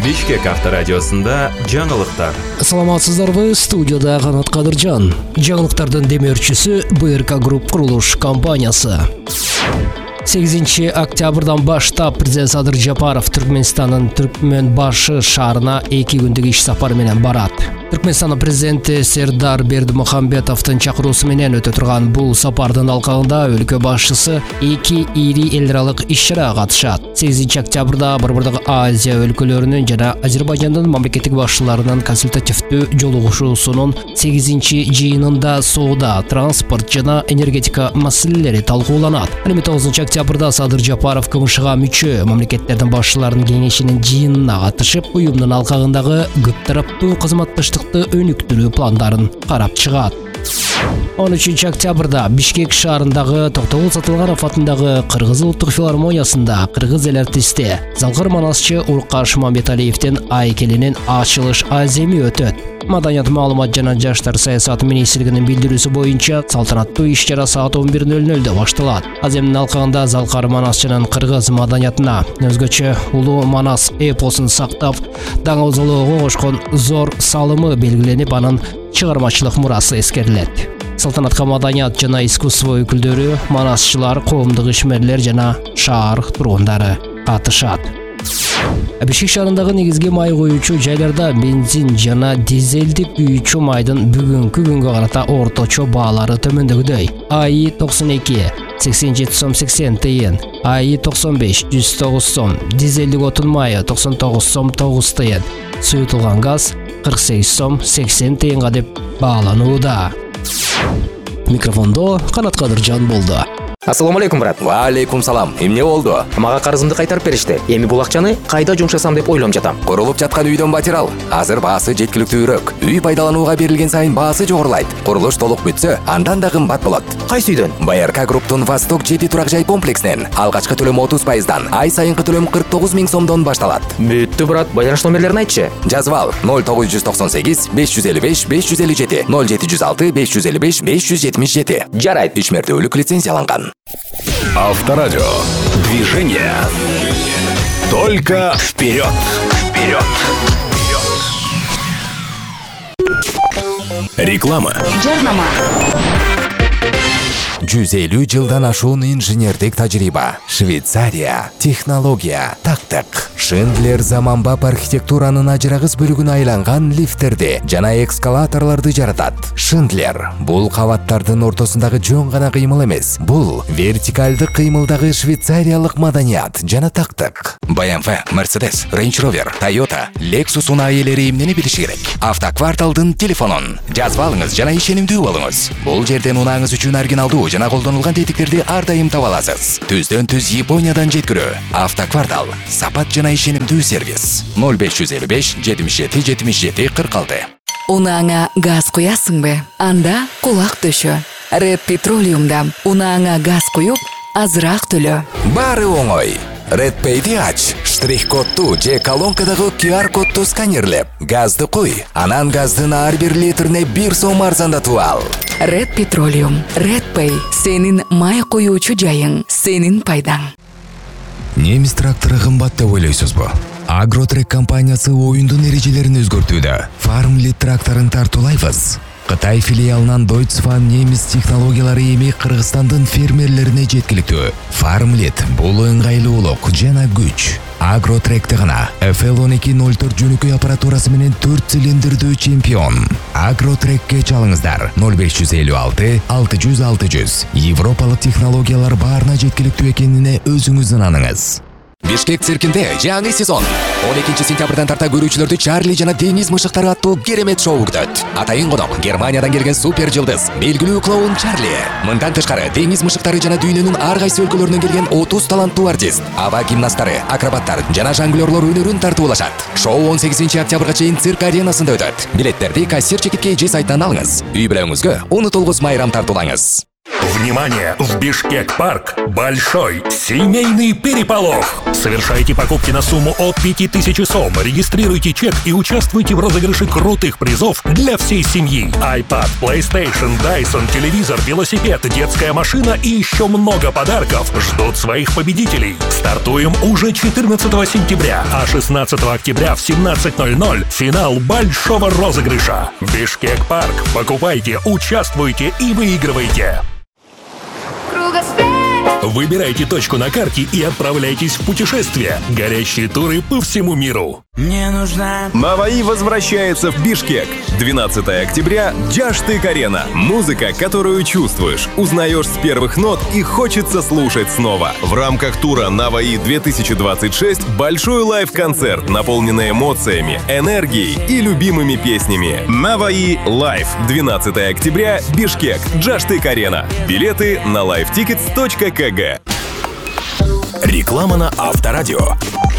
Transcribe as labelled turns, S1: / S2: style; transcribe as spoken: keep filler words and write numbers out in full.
S1: Бишкек авторадиосында жаңылыктар.
S2: Саламатсыздарбы, студияда Канат Кадыржан. Жаңылыктардын демөөрчүсү бэ эр ка Групп курулуш компаниясы. сегизинчи октябрдан баштап президент Садыр Жапаров Түркмөнстандын Түркмөнбашы шаарына эки күндүк иш сапары менен барат. Түркмөнстандын президенти Сердар Бердимухамбетовдун чакыруусу менен өтө турган бул сапардын алкагында өлкө башчысы эки ири эл аралык иш-чарага катышат. сегизинчи октябрда Борбордук Азия өлкөлөрүнүн жана Азербайжандын мамлекеттик башчыларынын консультативдүү жолугушуусунун сегизинчи жыйынында соода, транспорт жана энергетика маселелери талкууланат. Эми тогузунчу октябрда Садыр Жапаров КМШга мүчө мамлекеттердин башчыларынын кеңешинин жыйынына катышып, уюмдун алкагындагы көп тараптуу кызматташтыкты өнүктүрүү пландарын карап чыгат. он үчүнчү октябрда Бишкек шаарындагы Токтогул Сатылганов атындагы Кыргыз улуттук филармониясында кыргыз эл артисти Залкар Манасчы Уркаш Мамбеталиевдин айкелинин ачылыш аземи өтөт. Маданият, маалымат жана жаштар саясаты министрлигинин билдирүүсү боюнча салтанаттуу иш-чара саат он бир нөл нөлдө башталат. Аземдин алкагында Залкар Манасчынын кыргыз маданиятына, өзгөчө улуу Манас эпосун сактап, даңгылоого кошкон зор салымы белгиленип, анын чыгармачылык мурасы эскерилет. Салтанатка маданият жана искусство өкүлдөрү, манасчылар, коомдук ишмерлер жана шаар тургундары катышат. Бишкек шаарындагы негизги май коюучу жайларда бензин жана дизелдик күйүүчү майдын бүгүнкү күнгө карата орточо баалары төмөндөгүдөй. АИ токсон эки сексен жети сом сексен тыйын, АИ токсон беш жүз тогуз сом, дизелдик отун майы токсон тогуз сом тогуз тыйын, суютулган газ кырк сегиз сом сексен тыйынга деп бааланууда. Микрофондо Канат Кадыржан болду.
S3: Ассаламу алейкум, брат.
S4: Ва алейкум салам. Эмне болду?
S3: Мага карызымды кайтарып беришти. Эми бул акчаны кайда жумшасам деп ойлоп жатам.
S4: Курулуп жаткан үйдөн батирал. Азыр баасы жеткиликтүүрөөк. Үй пайдаланууга берилген сайын баасы жогорулайт. Курулуш толук бүтсө, андан да кымбат болот.
S3: Кайсы үйдөн?
S4: бэ эр ка Групптун Восток жети турак жай комплексинен алгачкы төлөм отуз пайыздан, ай сайынкы төлөм кырк тогуз миң сомдон башталат.
S3: Бүттү, брат. Байланыш номерлерин айтчы.
S4: Жазып ал: ноль тогуз жүз токсон сегиз беш жүз элүү беш беш жүз элүү жети, ноль жети жүз алты беш жүз элүү беш беш жүз жетимиш жети.
S3: Жарайт.
S4: Ишмердүүлүк лицензияланган.
S5: Авторадио. Движение. Только вперед. Вперед. Реклама.
S6: Жарнама.
S4: жүз элүү жылдан ашуун инженердик тажрыйба, Швейцария, технология, тактык. Шиндлер заманбап архитектуранын ажырагыс бөлүгүнө айланган лифттерди жана эскалаторлорду жаратат. Шиндлер бул кабаттардын ортосундагы жөн гана кыймыл эмес, бул вертикалдык кыймылдагы швейцариялык маданият жана тактык. бэ эм вэ, Mercedes, Range Rover, Toyota, Lexus унаайлери эмнени билиши керек? Автокварталдын телефонун жазып алыңыз жана ишенимдүү болуңуз. Бул жерден унааңыз үчүн оригиналдуу жана колдонулган тетиктерди ар дайым таба аласыз. Түздөн түз Япониядан жеткирүү. Автоквартал, сапат жана ишенимдүү сервис. ноль беш жүз элүү беш жетимиш жети жетимиш жети кырк алты.
S6: Унааңа газ куясыңбы? Анда кулак төшө. Red Petroleum'да унааңа газ куюп, азыраак төлө.
S4: Бары оңой. Red Pay'ди ач, штрих-кодту же колонкадагы ку ар кодту сканерлеп, газды куй, анан газдын ар бир литрине бир сом арзандатып ал.
S6: Red Petroleum, Red Pay, сенин май коюучу жайың, сенин пайдаң.
S7: Немис трактору кымбат деп ойлойсузбу? Агротрек компаниясы оюндун эрежелерин өзгөртүүдө. Farmlit тракторун тартуулайбыз. Кытай филиалынан Deutsche немис технологиялары эми Кыргызстандын фермерлерине жеткиликтүү. Farmlit бул ыңгайлуулук жана күч. Агротректе гана эф эл он эки ноль төрт жөнөкөй аппаратурасы менен төрт цилиндрдүү чемпион. Агротрекке чалыңыздар ноль беш жүз элүү алты алты жүз алты жүз. Европалык технологиялар баарына жеткиликтүү экенине өзүңүз ынаныңыз.
S4: Бишкек циркинде жаңы сезон. он экинчи сентябрдан тарта көрүүчүлөрдү Чарли жана Дениз мышыктары аттуу керемет шоу күтөт. Атайын конок Германиядан келген супер жылдыз, белгилүү клоун Чарли. Мындан тышкары Дениз мышыктары жана дүйнөнүн ар кайсы өлкөлөрүнөн келген отуз таланттуу артист, аба гимнасттары, акробаттар жана жонглёрлор өнөрүн тартуулашат. Шоу он сегизинчи октябрга чейин цирк аренасында өтөт. Билеттерди кассир чекитке же сайттан алыңыз. Үй бүлөңүзгө унутулгус майрам тартуулаңыз.
S5: Внимание! В Бишкек-парк большой семейный переполох. Совершайте покупки на сумму от пяти тысяч сом, регистрируйте чек и участвуйте в розыгрыше крутых призов для всей семьи. iPad, PlayStation, Dyson, телевизор, велосипед, детская машина и еще много подарков ждут своих победителей. Стартуем уже четырнадцатого сентября, а шестнадцатого октября в семнадцать ноль ноль финал большого розыгрыша. Бишкек-парк. Покупайте, участвуйте и выигрывайте. Выбирайте точку на карте и отправляйтесь в путешествие. Горящие туры по всему миру.
S8: Мне нужна...
S9: Наваи возвращается в Бишкек. двенадцатого октября Джаштык-арена. Музыка, которую чувствуешь, узнаешь с первых нот и хочется слушать снова. В рамках тура Наваи две тысячи двадцать шесть большой лайв-концерт, наполненный эмоциями, энергией и любимыми песнями. Наваи Лайв. двенадцатого октября Бишкек. Джаштык-арена. Билеты на лайв тикетс точка кг.
S5: Реклама на Авторадио.